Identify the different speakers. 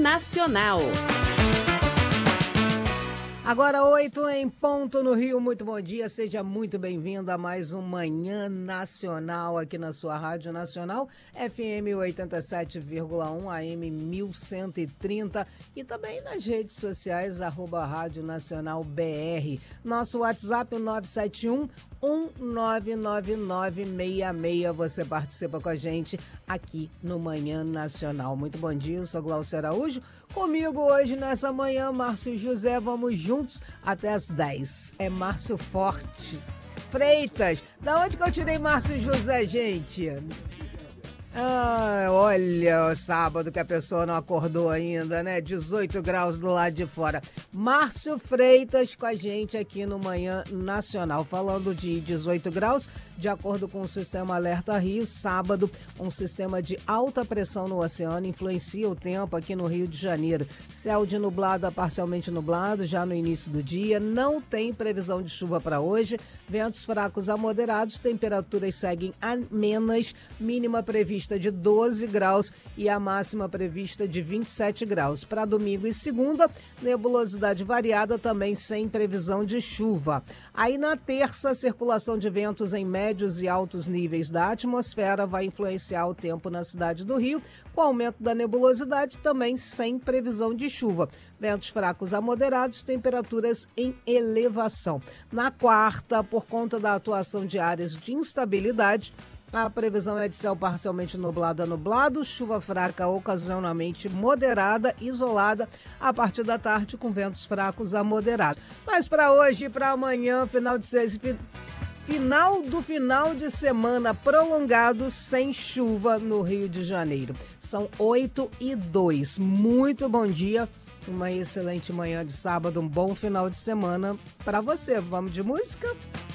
Speaker 1: Nacional.
Speaker 2: Agora 8 em ponto no Rio, muito bom dia, seja muito bem-vindo a mais um Manhã Nacional aqui na sua Rádio Nacional, FM 87,1, AM 1130 e também nas redes sociais, @Rádio Nacional BR. Nosso WhatsApp 971 199966. Você participa com a gente aqui no Manhã Nacional. Muito bom dia, eu sou Glaucia Araújo. Comigo hoje nessa manhã, Márcio José, vamos juntos até as 10. É Márcio Forte Freitas. Da onde que eu tirei Márcio José, gente? Olha, sábado que a pessoa não acordou ainda, né? 18 graus do lado de fora. Márcio Freitas com a gente aqui no Manhã Nacional. Falando de 18 graus, de acordo com o Sistema Alerta Rio, sábado, um sistema de alta pressão no oceano influencia o tempo aqui no Rio de Janeiro. Céu de nublado a parcialmente nublado já no início do dia. Não tem previsão de chuva para hoje. Ventos fracos a moderados, temperaturas seguem amenas, mínima prevista de 12 graus e a máxima prevista de 27 graus. Para domingo e segunda, nebulosidade variada também sem previsão de chuva. Aí na terça, circulação de ventos em médios e altos níveis da atmosfera vai influenciar o tempo na cidade do Rio, com aumento da nebulosidade também sem previsão de chuva. Ventos fracos a moderados, temperaturas em elevação. Na quarta, por conta da atuação de áreas de instabilidade, a previsão é de céu parcialmente nublado a nublado, chuva fraca ocasionalmente moderada, isolada a partir da tarde com ventos fracos a moderados. Mas para hoje e para amanhã, final de semana prolongado sem chuva no Rio de Janeiro. São 8h02. Muito bom dia, uma excelente manhã de sábado, um bom final de semana para você. Vamos de música?